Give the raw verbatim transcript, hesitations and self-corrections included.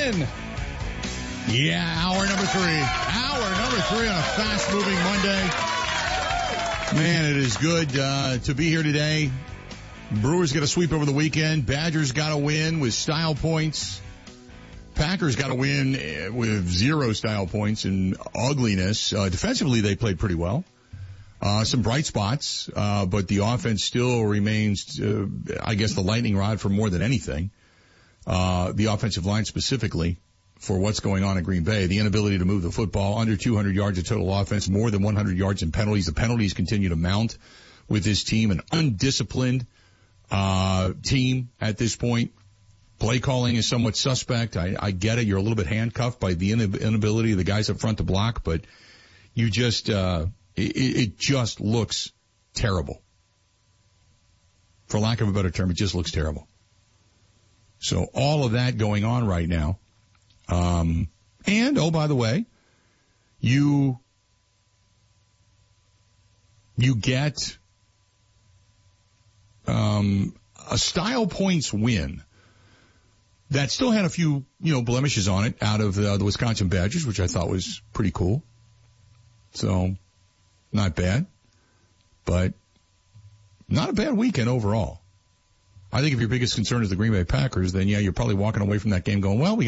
in. Yeah, hour number three. Hour number three on a fast-moving Monday. Man, it is good uh, to be here today. Brewers got a sweep over the weekend. Badgers got a win with style points. Packers got a win with zero style points and ugliness. Uh, defensively, they played pretty well. Uh, some bright spots, uh, but the offense still remains, uh, I guess, the lightning rod for more than anything. Uh, the offensive line specifically for what's going on in Green Bay. The inability to move the football, under two hundred yards of total offense, more than one hundred yards in penalties. The penalties continue to mount with this team, an undisciplined uh team at this point. Play calling is somewhat suspect. I, I get it. You're a little bit handcuffed by the inability of the guys up front to block, but you just, uh, it, it just looks terrible. For lack of a better term, it just looks terrible. So all of that going on right now. Um, and, oh, by the way, you, you get, um, a style points win that still had a few, you know, blemishes on it out of uh, the Wisconsin Badgers, which I thought was pretty cool. So, not bad, but not a bad weekend overall. I think if your biggest concern is the Green Bay Packers, then yeah, you're probably walking away from that game going, well, we